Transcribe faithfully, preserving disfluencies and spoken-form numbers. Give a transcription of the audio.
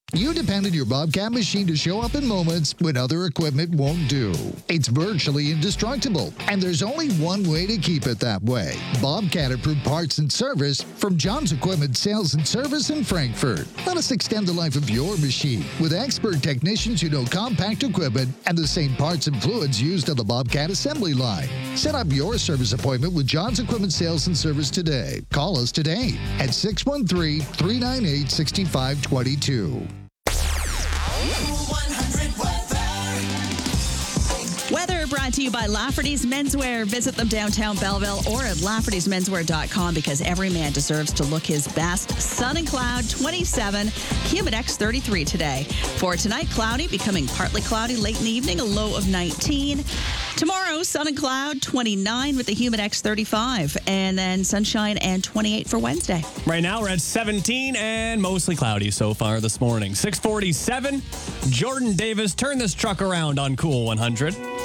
You depend on your Bobcat machine to show up in moments when other equipment won't do. It's virtually indestructible, and there's only one way to keep it that way. Bobcat approved parts and service from John's Equipment Sales and Service in Frankfurt. Let us extend the life of your machine with expert technicians who know compact equipment and the same parts and fluids used on the Bobcat assembly line. Set up your service appointment with John's Equipment Sales and Service today. Call us today at six one three, three nine eight, six five two two. Weather brought to you by Lafferty's Menswear. Visit them downtown Belleville or at laffertys menswear dot com because every man deserves to look his best. Sun and cloud, twenty-seven. Humidex, thirty-three today. For tonight, cloudy, becoming partly cloudy late in the evening, a low of nineteen. Tomorrow, sun and cloud, twenty-nine with the Humidex, thirty-five. And then sunshine and twenty-eight for Wednesday. Right now, we're at seventeen and mostly cloudy so far this morning. six forty-seven. Jordan Davis, turn this truck around on Cool one hundred.